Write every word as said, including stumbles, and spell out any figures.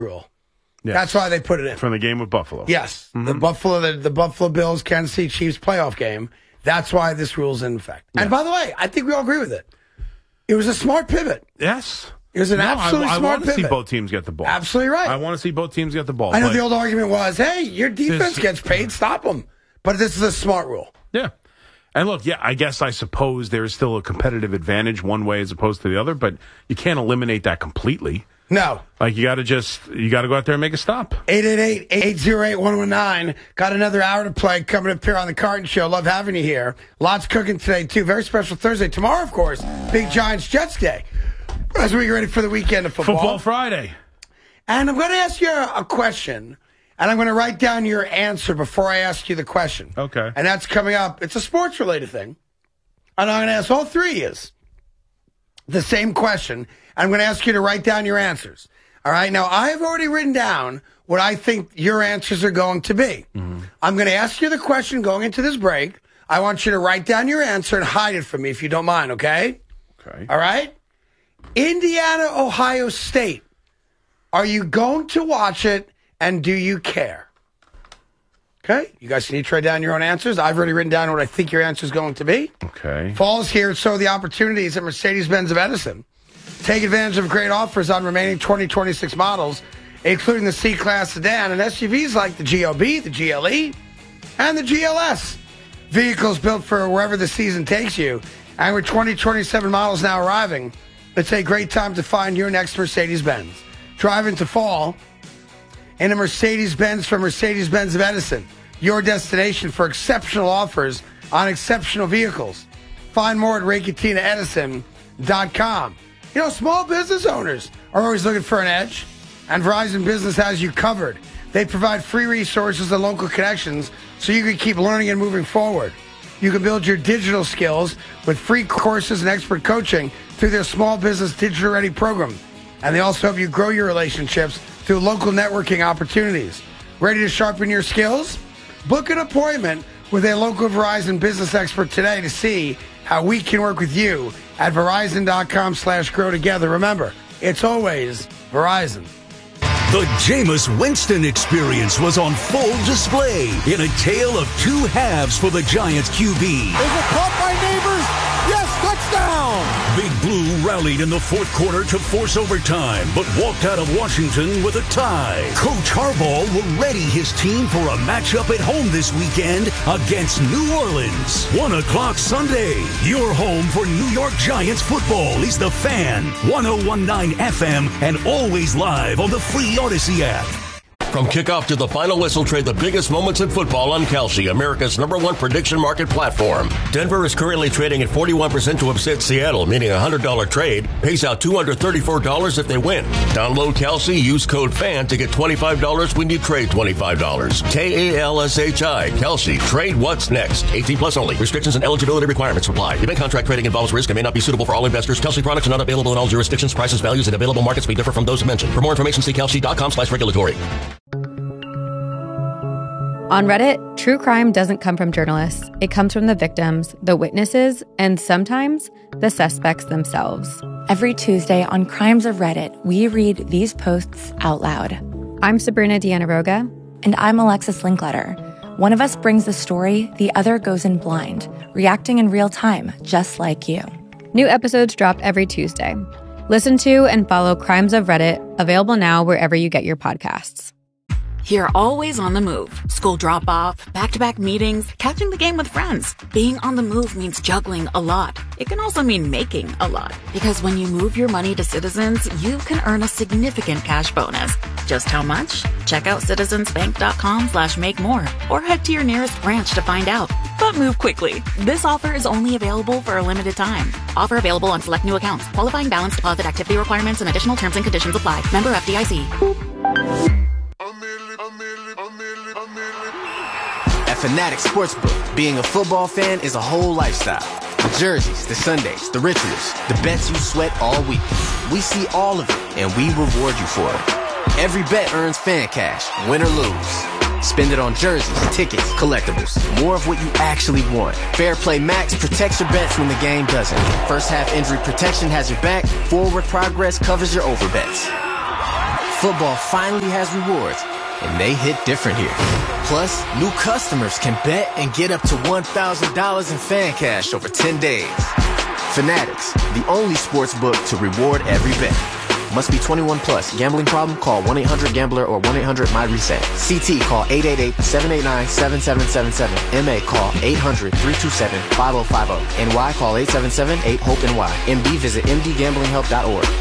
rule. Yes. That's why they put it in. From the game with Buffalo. Yes. Mm-hmm. The Buffalo the, the Buffalo Bills Kansas City Chiefs playoff game. That's why this rule's in effect. Yes. And by the way, I think we all agree with it. It was a smart pivot. Yes. It was an no, absolutely I, I smart want to pivot. see both teams get the ball. Absolutely right. I want to see both teams get the ball. I know but the old argument was, hey, your defense this, gets paid, stop them. But this is a smart rule. Yeah. And look, yeah, I guess I suppose there is still a competitive advantage one way as opposed to the other, but you can't eliminate that completely. No. Like, you got to just, you got to go out there and make a stop. eight eight eight, eight oh eight, one one nine. Got another hour to play coming up here on the Carton Show. Love having you here. Lots cooking today, too. Very special Thursday. Tomorrow, of course, big Giants-Jets day. As we get ready for the weekend of football. Football Friday. And I'm going to ask you a question, and I'm going to write down your answer before I ask you the question. Okay. And that's coming up. It's a sports-related thing. And I'm going to ask all three of you the same question. I'm going to ask you to write down your answers. All right? Now, I have already written down what I think your answers are going to be. Mm-hmm. I'm going to ask you the question going into this break. I want you to write down your answer and hide it from me if you don't mind, okay? Okay. All right? Indiana, Ohio State. Are you going to watch it, and do you care? Okay? You guys can each write down your own answers. I've already written down what I think your answer is going to be. Okay. Fall's here, so the opportunities at Mercedes-Benz of Edison. Take advantage of great offers on remaining twenty twenty-six models, including the C-Class sedan and S U Vs like the G L B, the G L E, and the G L S. Vehicles built for wherever the season takes you. And with twenty twenty-seven models now arriving, it's a great time to find your next Mercedes-Benz. Drive into fall in a Mercedes-Benz from Mercedes-Benz of Edison, your destination for exceptional offers on exceptional vehicles. Find more at ray catena edison dot com. You know, small business owners are always looking for an edge, and Verizon Business has you covered. They provide free resources and local connections so you can keep learning and moving forward. You can build your digital skills with free courses and expert coaching through their Small Business Digital Ready program. And they also help you grow your relationships through local networking opportunities. Ready to sharpen your skills? Book an appointment with a local Verizon business expert today to see how we can work with you at Verizon.com slash grow together. Remember, it's always Verizon. The Jameis Winston experience was on full display in a tale of two halves for the Giants Q B. Is it caught by Neighbors? Yes, touchdown! Big Blue rallied in the fourth quarter to force overtime, but walked out of Washington with a tie. Coach Harbaugh will ready his team for a matchup at home this weekend against New Orleans. One o'clock Sunday. Your home for New York Giants football is The Fan, one oh one point nine F M, and always live on the free Odyssey app. From kickoff to the final whistle, trade the biggest moments in football on Kalshi, America's number one prediction market platform. Denver is currently trading at forty-one percent to upset Seattle, meaning a one hundred dollars trade pays out two hundred thirty-four dollars if they win. Download Kalshi, use code FAN to get twenty-five dollars when you trade twenty-five dollars. K A L S H I, Kalshi. Trade what's next. eighteen plus only. Restrictions and eligibility requirements apply. Event contract trading involves risk and may not be suitable for all investors. Kalshi products are not available in all jurisdictions. Prices, values, and available markets may differ from those mentioned. For more information, see Kalshi.com slash regulatory. On Reddit, true crime doesn't come from journalists. It comes from the victims, the witnesses, and sometimes the suspects themselves. Every Tuesday on Crimes of Reddit, we read these posts out loud. I'm Sabrina Dianaroga. And I'm Alexis Linkletter. One of us brings the story, the other goes in blind, reacting in real time, just like you. New episodes drop every Tuesday. Listen to and follow Crimes of Reddit, available now wherever you get your podcasts. You're always on the move. School drop-off, back-to-back meetings, catching the game with friends. Being on the move means juggling a lot. It can also mean making a lot. Because when you move your money to Citizens, you can earn a significant cash bonus. Just how much? Check out citizensbank.com slash make more or head to your nearest branch to find out. But move quickly. This offer is only available for a limited time. Offer available on select new accounts. Qualifying balance deposit activity requirements and additional terms and conditions apply. Member F D I C. At Fanatics Sportsbook, being a football fan is a whole lifestyle. The jerseys, the Sundays, the rituals, the bets you sweat all week. We see all of it, and we reward you for it. Every bet earns fan cash, win or lose. Spend it on jerseys, tickets, collectibles. More of what you actually want. Fair Play Max protects your bets when the game doesn't. First half injury protection has your back. Forward progress covers your over bets. Football finally has rewards, and they hit different here. Plus, new customers can bet and get up to one thousand dollars in fan cash over ten days. Fanatics, the only sports book to reward every bet. Must be twenty-one plus. Gambling problem? Call one eight hundred gambler or one eight hundred my reset. C T call eight eight eight, seven eight nine, seven seven seven seven. M A call eight hundred, three two seven, five oh five oh. N Y call eight seven seven, eight hope N Y. M D visit m d gambling help dot org.